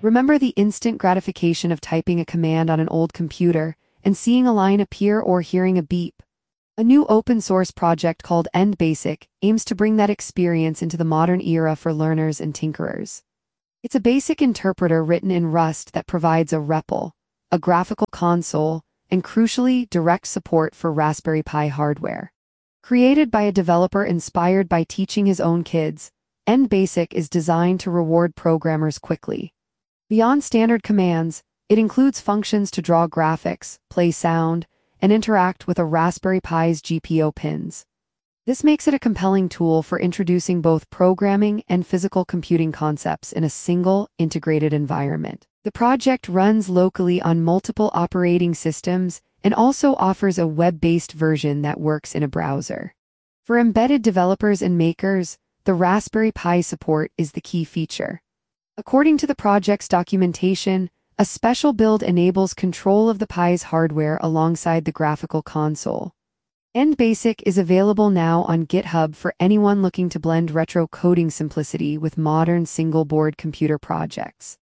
Remember the instant gratification of typing a command on an old computer and seeing a line appear or hearing a beep? A new open-source project called EndBasic aims to bring that experience into the modern era for learners and tinkerers. It's a basic interpreter written in Rust that provides a REPL, a graphical console, and crucially, direct support for Raspberry Pi hardware. Created by a developer inspired by teaching his own kids, EndBasic is designed to reward programmers quickly. Beyond standard commands, it includes functions to draw graphics, play sound, and interact with a Raspberry Pi's GPIO pins. This makes it a compelling tool for introducing both programming and physical computing concepts in a single, integrated environment. The project runs locally on multiple operating systems and also offers a web-based version that works in a browser. For embedded developers and makers, the Raspberry Pi support is the key feature. According to the project's documentation, a special build enables control of the Pi's hardware alongside the graphical console. EndBasic is available now on GitHub for anyone looking to blend retro coding simplicity with modern single-board computer projects.